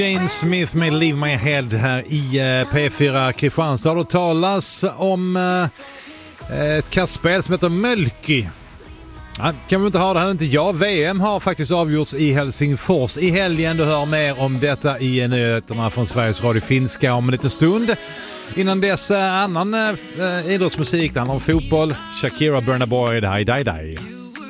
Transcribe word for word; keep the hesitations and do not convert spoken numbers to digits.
Jane Smith med Leave My Head här i P fyra Kristianstad. Det talas om ett kastspel som heter Mölky. Ja, kan vi inte ha det här, inte jag. V M har faktiskt avgjorts i Helsingfors i helgen. Du hör mer om detta i nyheterna från Sveriges Radio Finska om en liten stund. Innan dess annan äh, idrottsmusik, det handlar om fotboll. Shakira, Burna Boy, die, die, die.